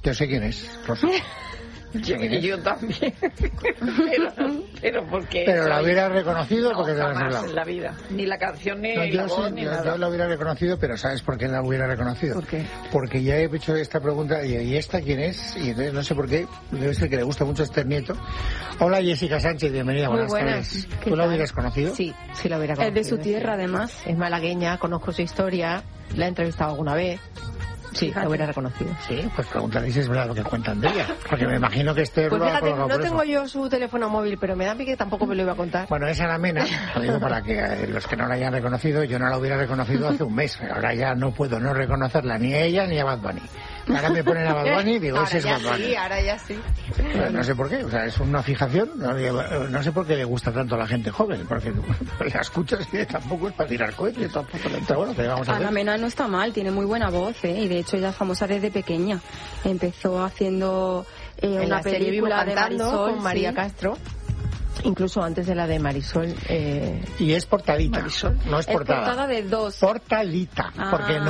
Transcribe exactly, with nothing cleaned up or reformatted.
Yo sé quién es, Rosa. Yo, yo también. pero, pero porque... Pero la hubiera reconocido no, porque te lo has jamás hablado. en la vida. Ni la canción, ni No, la yo, voz, sí, ni yo, nada. yo la hubiera reconocido, pero ¿sabes por qué la hubiera reconocido? ¿Por qué? Porque ya he hecho esta pregunta, y, ¿y esta quién es? Y entonces no sé por qué, debe ser que le gusta mucho Esther Nieto. Hola, Jessica Sánchez, bienvenida, Muy buenas, buenas. tardes. ¿Qué ¿Tú la tal? hubieras conocido? Sí, sí la hubiera Es conocido. de su tierra, sí. además. Es malagueña, conozco su historia, la he entrevistado alguna vez. Sí, Fíjate. la hubiera reconocido. Sí, pues pregúntale si es verdad lo que cuentan de ella. Porque me imagino que Esther Pues lo ha fíjate, colocado no por eso. tengo yo su teléfono móvil, pero me da a mí que tampoco me lo iba a contar. Bueno, esa la mena, lo digo para que eh, los que no la hayan reconocido, yo no la hubiera reconocido hace un mes. Ahora ya no puedo no reconocerla ni a ella ni a Bad Bunny. Ahora me ponen a Bad Bunny y digo, ahora ese es ya Bad Bunny. sí, ahora ya sí. Pero no sé por qué, o sea, es una fijación, no, no sé por qué le gusta tanto a la gente joven, porque la escuchas y tampoco es para tirar cohetes, tampoco le entra, bueno, ¿qué vamos a Ana hacer? Mena no está mal, tiene muy buena voz, ¿eh? Y de hecho ella es famosa desde pequeña. Empezó haciendo eh, En una la serie Vivo película de Cantando Marisol, con María sí. Castro, incluso antes de la de Marisol. Eh... Y es portadita, Marisol. no es Es portada. portada de dos. Portadita, Ah. porque no